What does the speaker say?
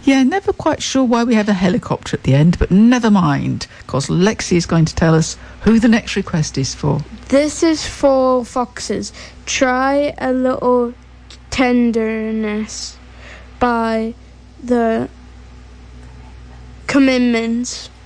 Yeah, never quite sure why we have a helicopter at the end, but never mind, because Lexi is going to tell us who the next request is for. This is for Foxes. Try a Little Tenderness by the Commitments.